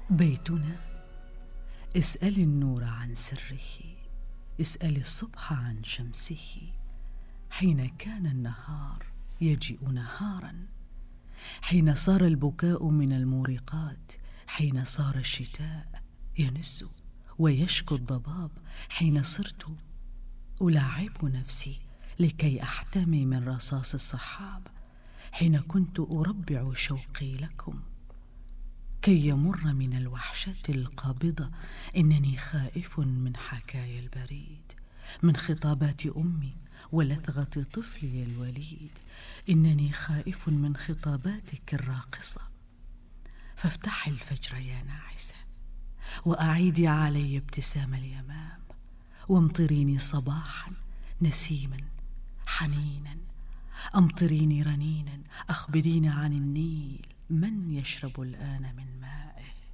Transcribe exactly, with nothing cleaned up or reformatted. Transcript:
بيتنا. اسألي النور عن سره، اسألي الصبح عن شمسه. حين كان النهار يجيء نهارا، حين صار البكاء من المورقات، حين صار الشتاء ينز ويشكو الضباب، حين صرت ألاعب نفسي لكي أحتمي من رصاص الصحاب، حين كنت أربع شوقي لكم كي يمر من الوحشة القابضة. إنني خائف من حكايا البريد، من خطابات أمي ولثغة طفلي الوليد. إنني خائف من خطاباتك الراقصة. فافتحي الفجر يا ناعسة، وأعيدي علي ابتسام اليمام، وامطريني صباحا نسيما حنينا، أمطريني رنينا، أخبريني عن النيل من يشرب الآن من